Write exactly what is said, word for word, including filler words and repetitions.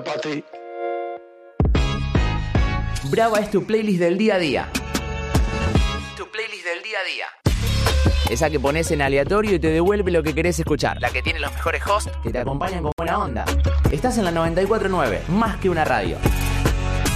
para ti. Brava es tu playlist del día a día. Tu playlist del día a día. Esa que pones en aleatorio y te devuelve lo que querés escuchar. La que tiene los mejores hosts que te acompañan con buena onda. Estás en la noventa y cuatro punto nueve, más que una radio.